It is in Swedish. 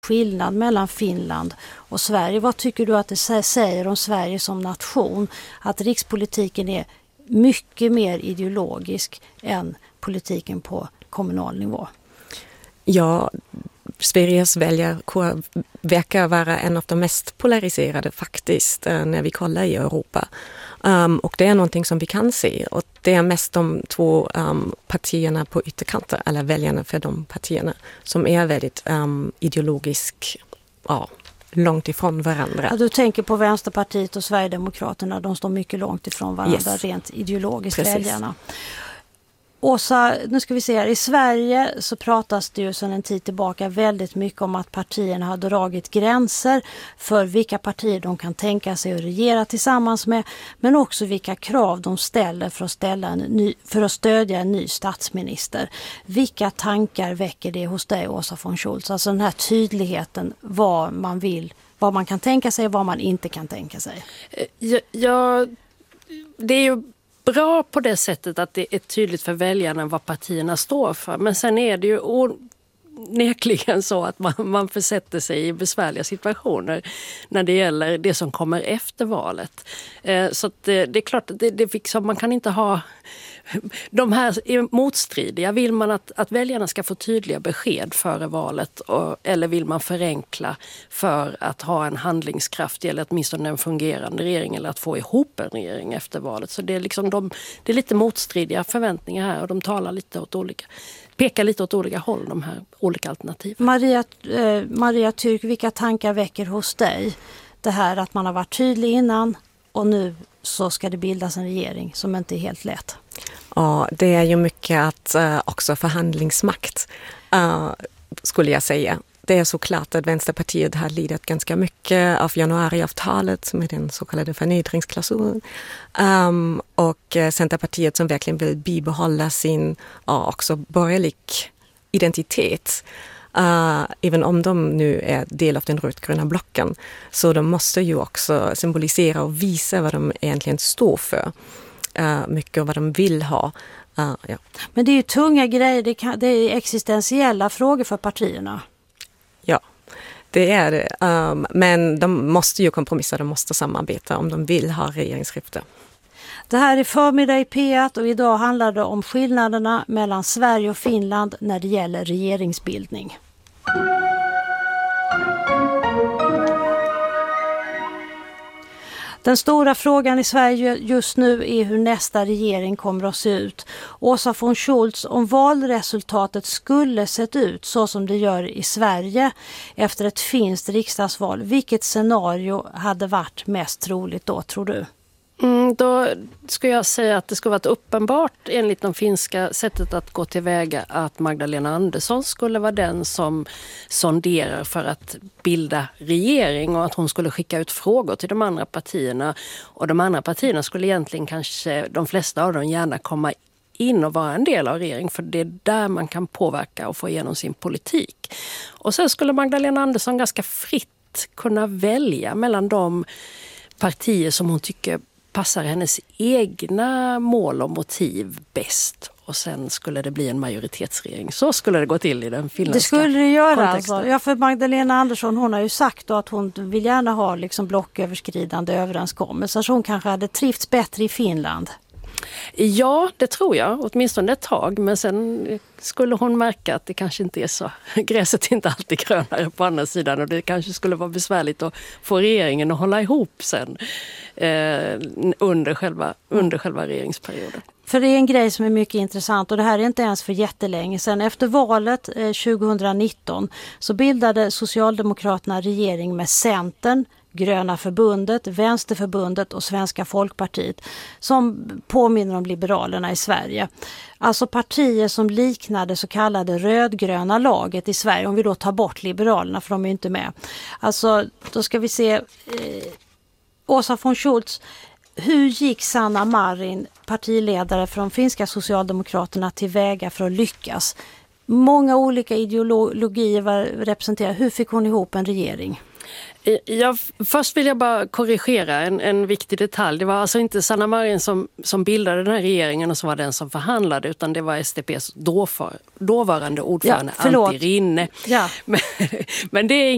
skillnad mellan Finland och Sverige. Vad tycker du att det säger om Sverige som nation? Att rikspolitiken är mycket mer ideologisk än politiken på kommunal nivå. Ja, Sveriges väljarkår verkar vara en av de mest polariserade faktiskt när vi kollar i Europa. Och det är någonting som vi kan se. Och det är mest de två partierna på ytterkanten, eller väljarna för de partierna, som är väldigt ideologiskt långt ifrån varandra. Ja, du tänker på Vänsterpartiet och Sverigedemokraterna, de står mycket långt ifrån varandra rent ideologiskt, väljarna. Åsa, nu ska vi se här. I Sverige så pratas det ju sedan en tid tillbaka väldigt mycket om att partierna har dragit gränser för vilka partier de kan tänka sig att regera tillsammans med, men också vilka krav de ställer för att stödja en ny statsminister. Vilka tankar väcker det hos dig, Åsa von Scholz? Alltså den här tydligheten, vad man vill, vad man kan tänka sig och vad man inte kan tänka sig. Ja, det är ju bra på det sättet att det är tydligt för väljarna vad partierna står för. Men sen är det ju onekligen så att man försätter sig i besvärliga situationer när det gäller det som kommer efter valet. Så att det är klart att man kan inte ha... De här är motstridiga. Vill man att väljarna ska få tydliga besked före valet eller vill man förenkla för att ha en handlingskraft eller åtminstone en fungerande regering eller att få ihop en regering efter valet? Så det är, det är lite motstridiga förväntningar här och de talar pekar lite åt olika håll, de här olika alternativen. Maria Türk, vilka tankar väcker hos dig det här att man har varit tydlig innan och nu så ska det bildas en regering som inte är helt lätt? Ja, det är ju mycket att också förhandlingsmakt skulle jag säga. Det är såklart att Vänsterpartiet har lidit ganska mycket av januariavtalet med den så kallade förnedringsklausulen. Och Centerpartiet som verkligen vill bibehålla sin också borgerlig identitet. Även om de nu är del av den rödgröna blocken. Så de måste ju också symbolisera och visa vad de egentligen står för. Mycket av vad de vill ha. Ja. Men det är ju tunga grejer, det är existentiella frågor för partierna. Ja, det är det. Men de måste ju kompromissa, de måste samarbeta om de vill ha regeringsskifte. Det här är Förmiddag i P1 och idag handlar det om skillnaderna mellan Sverige och Finland när det gäller regeringsbildning. Den stora frågan i Sverige just nu är hur nästa regering kommer att se ut. Åsa von Scholz, om valresultatet skulle sett ut så som det gör i Sverige efter ett finskt riksdagsval, vilket scenario hade varit mest troligt då, tror du? Då skulle jag säga att det skulle varit uppenbart enligt de finska sättet att gå tillväga att Magdalena Andersson skulle vara den som sonderar för att bilda regering och att hon skulle skicka ut frågor till de andra partierna. Och de andra partierna skulle egentligen kanske, de flesta av dem gärna komma in och vara en del av regering för det är där man kan påverka och få igenom sin politik. Och sen skulle Magdalena Andersson ganska fritt kunna välja mellan de partier som hon tycker passar hennes egna mål och motiv bäst. Och sen skulle det bli en majoritetsregering. Så skulle det gå till i den finländska Det skulle det göra kontexten. alltså. Ja, för Magdalena Andersson, hon har ju sagt då att hon vill gärna ha liksom blocköverskridande överenskommelser. Så hon kanske hade trivts bättre i Finland. Ja, det tror jag. Åtminstone ett tag. Men sen skulle hon märka att det kanske inte är så. Gräset är inte alltid grönare på andra sidan. Och det kanske skulle vara besvärligt att få regeringen att hålla ihop sen under själva regeringsperioden. För det är en grej som är mycket intressant och det här är inte ens för jättelänge sedan. Efter valet 2019 så bildade Socialdemokraterna regering med Centern, Gröna förbundet, Vänsterförbundet och Svenska folkpartiet som påminner om Liberalerna i Sverige. Alltså partier som liknade så kallade rödgröna laget i Sverige, om vi då tar bort Liberalerna för de är inte med. Alltså då ska vi se Åsa von Scholz. Hur gick Sanna Marin, partiledare från finska Socialdemokraterna, tillväga för att lyckas? Många olika ideologier var representerade. Hur fick hon ihop en regering? Först vill jag bara korrigera en viktig detalj. Det var alltså inte Sanna Marin som bildade den här regeringen och som var den som förhandlade, utan det var SDP:s dåvarande ordförande Antti Rinne. Ja. Men det är